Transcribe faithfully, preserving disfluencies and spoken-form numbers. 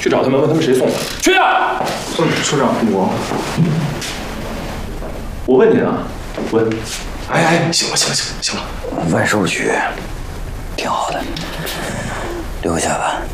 去找他们，问他们谁送的。去啊！ 嗯，处长，我我问您啊，问。 哎哎，行了行了行了行了， 万寿菊，挺好的，留下吧。